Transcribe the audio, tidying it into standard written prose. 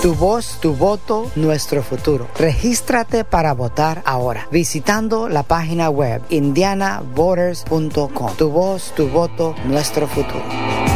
Tu voz, tu voto, nuestro futuro. Regístrate para votar ahora visitando la página web indianavoters.com. Tu voz, tu voto, nuestro futuro.